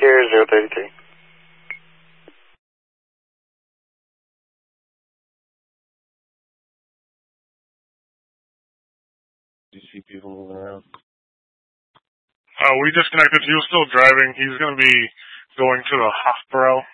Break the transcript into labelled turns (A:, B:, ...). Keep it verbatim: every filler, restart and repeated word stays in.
A: carrier zero thirty-three.
B: Do you see people moving around?
C: Uh, we disconnected. He was still driving. He's going to be going to the hospital.